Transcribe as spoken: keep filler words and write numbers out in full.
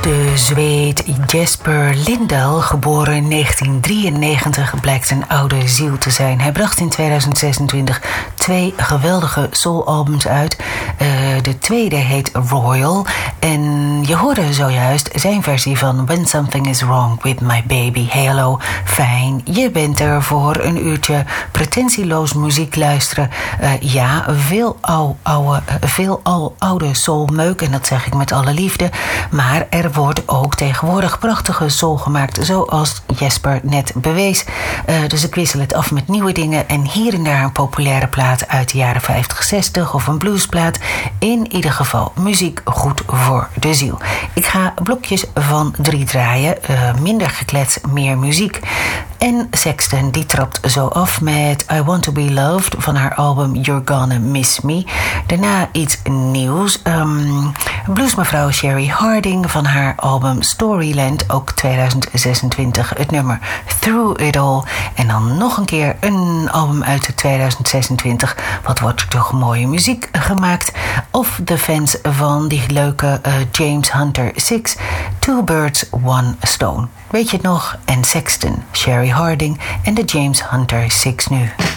De Zweed Jesper Lindahl, geboren in negentien drieënnegentig, blijkt een oude ziel te zijn. Hij bracht in tweeduizend zesentwintig twee geweldige soulalbums uit. Uh, de tweede heet Royal. En je hoorde zojuist zijn versie van When Something Is Wrong With My Baby. Hey, hallo, fijn. Je bent er voor een uurtje pretentieloos muziek luisteren. Uh, ja, veel, al, oude, veel al oude soulmeuk, en dat zeg ik met alle liefde. Maar er wordt ook tegenwoordig prachtige soul gemaakt, zoals Jesper net bewees. Uh, dus ik wissel het af met nieuwe dingen en hier en daar een populaire plaat uit de jaren vijftig, zestig of een bluesplaat. In ieder geval muziek goed voor de ziel. Ik ga blokjes van drie draaien. Uh, minder geklets, meer muziek. En Sexton die trapt zo af met I Want To Be Loved van haar album You're Gonna Miss Me. Daarna iets nieuws. Um, bluesmevrouw Sherry Harding van haar album Storyland, ook tweeduizend zesentwintig, het nummer Through It All. En dan nog een keer een album uit tweeduizend zesentwintig. Wat wordt er toch mooie muziek gemaakt. Of de fans van die leuke uh, James Hunter Six, Two Birds, One Stone. Weet je het nog? En Sexton, Sherry Harding en de James Hunter Six nu.